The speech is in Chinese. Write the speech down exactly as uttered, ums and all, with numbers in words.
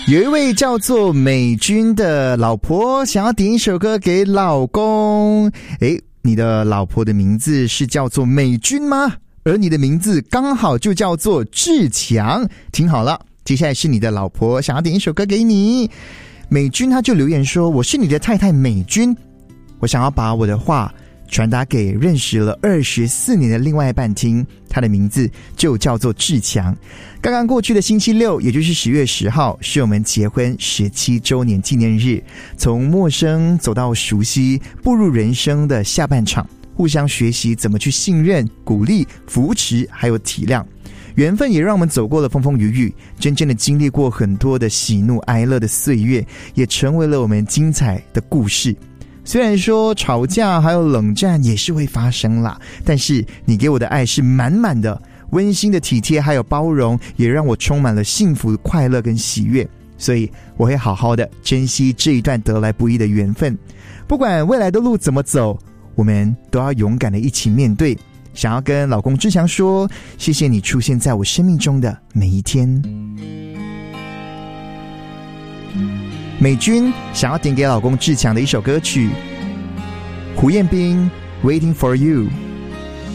有一位叫做美君的老婆想要点一首歌给老公。诶，你的老婆的名字是叫做美君吗？而你的名字刚好就叫做志强。听好了，接下来是你的老婆想要点一首歌给你。美君她就留言说，我是你的太太美君，我想要把我的话传达给认识了二十四年的另外一半听，他的名字就叫做志强。刚刚过去的星期六，也就是十月十号，是我们结婚十七周年纪念日。从陌生走到熟悉，步入人生的下半场，互相学习怎么去信任、鼓励、扶持，还有体谅。缘分也让我们走过了风风雨雨，真正的经历过很多的喜怒哀乐的岁月，也成为了我们精彩的故事。虽然说吵架还有冷战也是会发生啦，但是你给我的爱是满满的，温馨的体贴还有包容，也让我充满了幸福、快乐跟喜悦。所以我会好好的珍惜这一段得来不易的缘分。不管未来的路怎么走，我们都要勇敢的一起面对。想要跟老公志强说，谢谢你出现在我生命中的每一天。美君想要点给老公志强的一首歌曲，胡彦斌 Waiting for You。